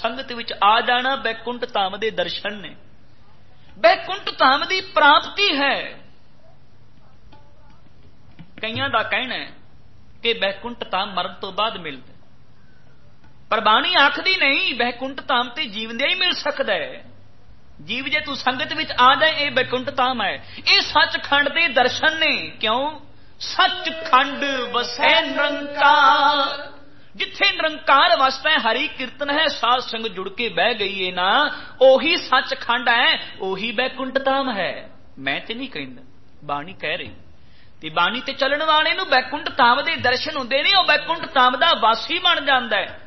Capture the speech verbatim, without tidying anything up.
ਸੰਗਤ ਵਿੱਚ ਆ ਜਾਣਾ ਬੈਕੁੰਠ ਧਾਮ ਦੇ ਦਰਸ਼ਨ ਨੇ, ਬੈਕੁੰਠ ਧਾਮ ਦੀ ਪ੍ਰਾਪਤੀ ਹੈ। ਕਈਆਂ ਦਾ ਕਹਿਣਾ ਹੈ ਕਿ ਬੈਕੁੰਠ ਧਾਮ ਮਰਨ ਤੋਂ ਬਾਅਦ ਮਿਲਦਾ, ਪਰ ਬਾਣੀ ਆਖਦੀ ਨਹੀਂ ਬੈਕੁੰਠ ਧਾਮ ਤੇ ਜੀਵਦਿਆਂ ਹੀ ਮਿਲ ਸਕਦਾ ਹੈ। ਜੀਵ ਜੇ ਤੂੰ ਸੰਗਤ ਵਿੱਚ ਆ ਜਾਏ, ਇਹ ਬੈਕੁੰਠ ਧਾਮ ਹੈ, ਇਹ ਸੱਚਖੰਡ ਦੇ ਦਰਸ਼ਨ ਨੇ। ਕਿਉਂ? ਸੱਚਖੰਡ ਵਸੈ ਨਿਰੰਕਾਰ, ਜਿੱਥੇ ਨਿਰੰਕਾਰ ਵਸਦਾ ਹੈ, ਹਰੀ ਕੀਰਤਨ ਹੈ, ਸਾਧ ਸੰਗ ਜੁੜ ਕੇ ਬਹਿ ਗਈ ਹੈ ਨਾ, ਉਹੀ ਸੱਚਖੰਡ ਹੈ, ਉਹੀ ਬੈਕੁੰਠ ਧਾਮ ਹੈ। ਮੈਂ ਤੇ ਨਹੀਂ ਕਹਿੰਦਾ, ਬਾਣੀ ਕਹਿ ਰਹੀ। ਤੇ ਬਾਣੀ ਤੇ ਚੱਲਣ ਵਾਲੇ ਨੂੰ ਬੈਕੁੰਠ ਧਾਮ ਦੇ ਦਰਸ਼ਨ ਹੁੰਦੇ ਨੇ, ਉਹ ਬੈਕੁੰਠ ਧਾਮ ਦਾ ਵਾਸੀ ਬਣ ਜਾਂਦਾ ਹੈ।